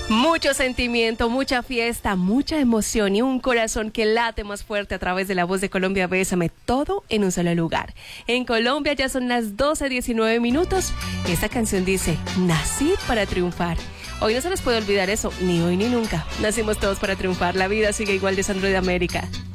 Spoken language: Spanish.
Mucho sentimiento, mucha fiesta, mucha emoción y un corazón que late más fuerte a través de la voz de Colombia Bésame, todo en un solo lugar. En Colombia ya son las 12:19. Esta canción dice, nací para triunfar. Hoy no se les puede olvidar eso, ni hoy ni nunca. Nacimos todos para triunfar, la vida sigue igual de Sandro de América.